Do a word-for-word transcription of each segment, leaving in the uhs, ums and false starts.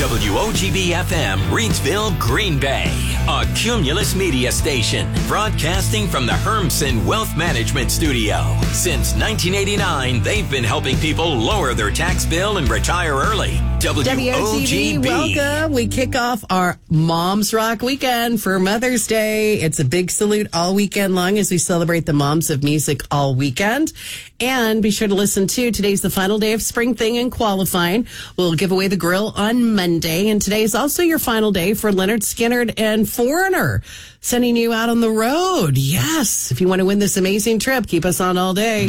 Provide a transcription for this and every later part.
W O G B F M, Reedsville, Green Bay. A Cumulus Media station, broadcasting from the Hermsen Wealth Management Studio. Since nineteen eighty-nine, they've been helping people lower their tax bill and retire early. W O G B. Welcome. We kick off our Moms Rock weekend for Mother's Day. It's a big salute all weekend long as we celebrate the moms of music all weekend. And be sure to listen to today's the final day of spring thing and qualifying. We'll give away the grill on Monday. And today is also your final day for Leonard Skinnard and Foreigner, sending you out on the road. Yes. If you want to win this amazing trip, keep us on all day.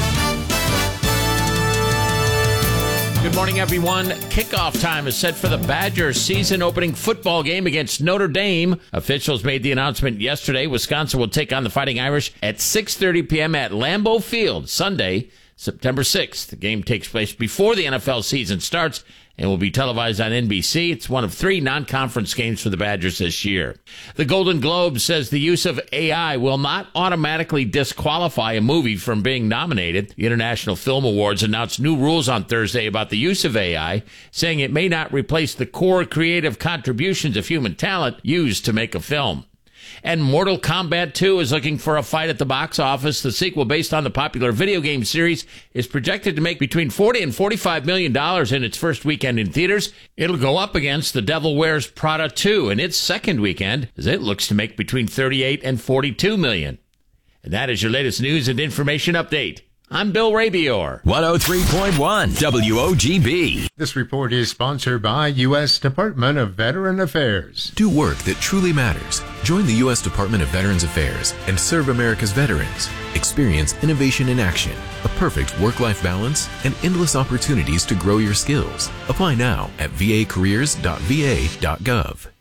Good morning, everyone. Kickoff time is set for the Badgers' season-opening football game against Notre Dame. Officials made the announcement yesterday. Wisconsin will take on the Fighting Irish at six thirty p.m. at Lambeau Field, Sunday, September sixth. The game takes place before the N F L season starts and will be televised on N B C. It's one of three non-conference games for the Badgers this year. The Golden Globe says the use of A I will not automatically disqualify a movie from being nominated. The International Film Awards announced new rules on Thursday about the use of A I, saying it may not replace the core creative contributions of human talent used to make a film. And Mortal Kombat two is looking for a fight at the box office. The sequel, based on the popular video game series, is projected to make between forty and forty-five million dollars in its first weekend in theaters. It'll go up against The Devil Wears Prada two in its second weekend, as it looks to make between thirty-eight and forty-two million dollars. And that is your latest news and information update. I'm Bill Rabior. one oh three point one W O G B. This report is sponsored by U S Department of Veteran Affairs. Do work that truly matters. Join the U S Department of Veterans Affairs and serve America's veterans. Experience innovation in action, a perfect work-life balance, and endless opportunities to grow your skills. Apply now at v a careers dot v a dot gov.